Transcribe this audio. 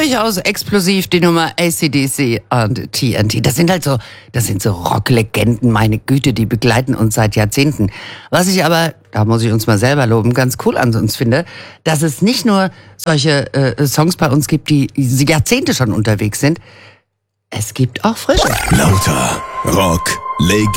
durchaus explosiv, die Nummer AC/DC und TNT. Das sind so Rocklegenden, meine Güte, die begleiten uns seit Jahrzehnten. Was ich aber, da muss ich uns mal selber loben, ganz cool an uns finde, dass es nicht nur solche Songs bei uns gibt, die Jahrzehnte schon unterwegs sind. Es gibt auch frische. Lauter Rock,